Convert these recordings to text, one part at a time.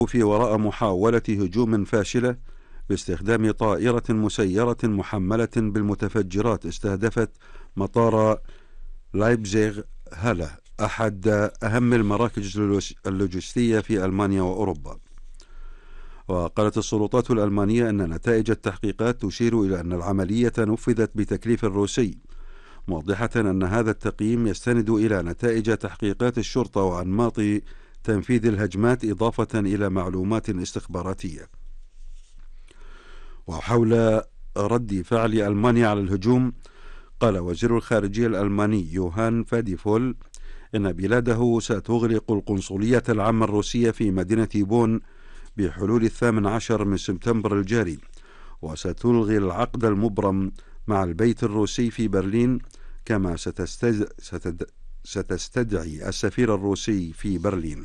في وراء محاولة هجوم فاشلة باستخدام طائرة مسيرة محملة بالمتفجرات استهدفت مطار لايبزيغ هاله، أحد أهم المراكز اللوجستية في ألمانيا وأوروبا. وقالت السلطات الألمانية أن نتائج التحقيقات تشير إلى أن العملية نفذت بتكليف روسي، موضحة أن هذا التقييم يستند إلى نتائج تحقيقات الشرطة وأنماط تنفيذ الهجمات إضافة إلى معلومات استخباراتية. وحول رد فعل ألمانيا على الهجوم، قال وزير الخارجية الألماني يوهان فاديفول إن بلاده ستغلق القنصلية العامة الروسية في مدينة بون بحلول 18 من سبتمبر الجاري، وستلغي العقد المبرم مع البيت الروسي في برلين، كما ستستدعي السفير الروسي في برلين.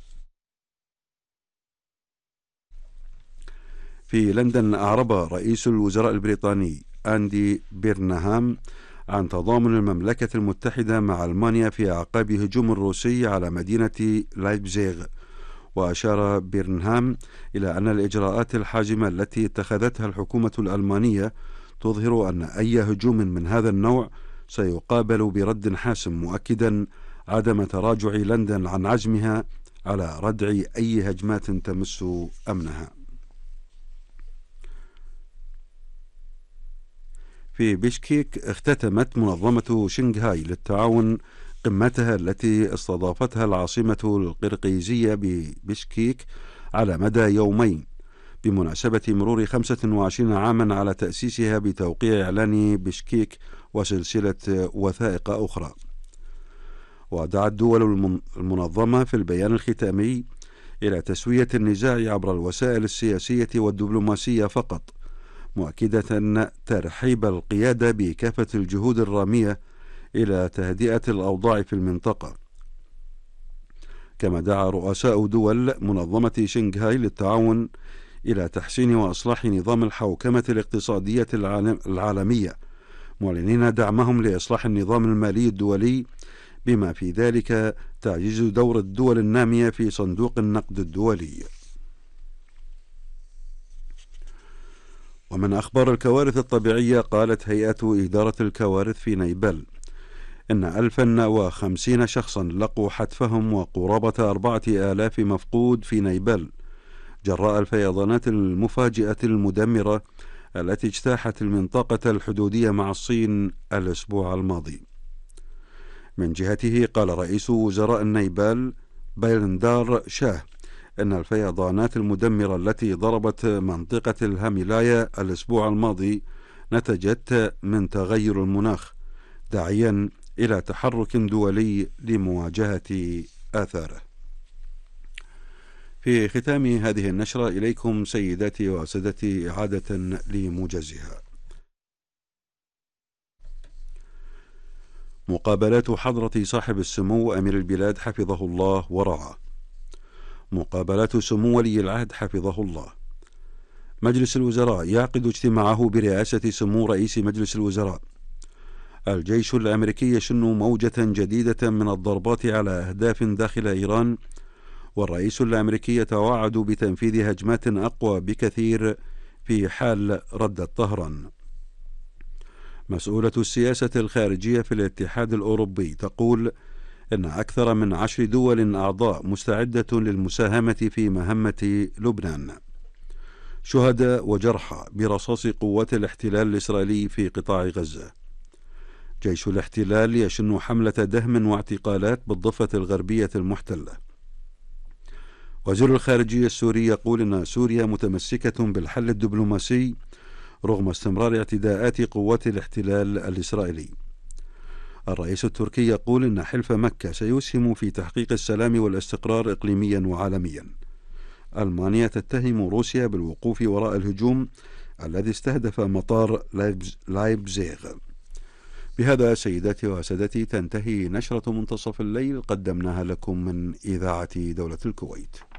في لندن أعرب رئيس الوزراء البريطاني أندي بيرنهام عن تضامن المملكة المتحدة مع ألمانيا في أعقاب هجوم روسي على مدينة لايبزيغ. وأشار بيرنهام إلى أن الإجراءات الحازمة التي اتخذتها الحكومة الألمانية تظهر أن أي هجوم من هذا النوع سيقابل برد حاسم، مؤكدا عدم تراجع لندن عن عزمها على ردع أي هجمات تمس أمنها. في بشكيك اختتمت منظمة شنغهاي للتعاون قمتها التي استضافتها العاصمة القرقيزية ببشكيك على مدى يومين بمناسبة مرور 25 عاما على تأسيسها بتوقيع إعلان بشكيك وسلسلة وثائق أخرى. ودعت دول المنظمة في البيان الختامي إلى تسوية النزاع عبر الوسائل السياسية والدبلوماسية فقط، مؤكدة ترحيب القيادة بكافة الجهود الرامية إلى تهدئة الأوضاع في المنطقة. كما دعا رؤساء دول منظمة شنغهاي للتعاون إلى تحسين وإصلاح نظام الحوكمة الاقتصادية العالمية، معلنين دعمهم لإصلاح النظام المالي الدولي، بما في ذلك تعزيز دور الدول النامية في صندوق النقد الدولي. ومن أخبار الكوارث الطبيعية، قالت هيئة إدارة الكوارث في نيبال إن 1050 شخصا لقوا حتفهم وقرابة 4000 مفقود في نيبال جراء الفيضانات المفاجئة المدمرة التي اجتاحت المنطقة الحدودية مع الصين الأسبوع الماضي. من جهته قال رئيس وزراء النيبال بايلندار شاه أن الفيضانات المدمرة التي ضربت منطقة الهاميلايا الأسبوع الماضي نتجت من تغير المناخ، داعيا إلى تحرك دولي لمواجهة آثاره. في ختام هذه النشرة إليكم سيداتي وسادتي إعادة لموجزها. مقابلات حضرة صاحب السمو أمير البلاد حفظه الله ورعاه. مقابلات سمو ولي العهد حفظه الله. مجلس الوزراء يعقد اجتماعه برئاسة سمو رئيس مجلس الوزراء. الجيش الأمريكي يشن موجة جديدة من الضربات على أهداف داخل إيران، والرئيس الأمريكي يتوعد بتنفيذ هجمات أقوى بكثير في حال ردت طهران. مسؤولة السياسة الخارجية في الاتحاد الأوروبي تقول إن أكثر من 10 دول أعضاء مستعدة للمساهمة في مهمة لبنان. شهداء وجرحى برصاص قوات الاحتلال الإسرائيلي في قطاع غزة. جيش الاحتلال يشن حملة دهم واعتقالات بالضفة الغربية المحتلة. وزير الخارجية السوري يقول إن سوريا متمسكة بالحل الدبلوماسي رغم استمرار اعتداءات قوات الاحتلال الإسرائيلي. الرئيس التركي يقول إن حلف مكة سيسهم في تحقيق السلام والاستقرار إقليميا وعالميا. ألمانيا تتهم روسيا بالوقوف وراء الهجوم الذي استهدف مطار لايبزيغ. بهذا سيداتي وسادتي تنتهي نشرة منتصف الليل قدمناها لكم من إذاعة دولة الكويت.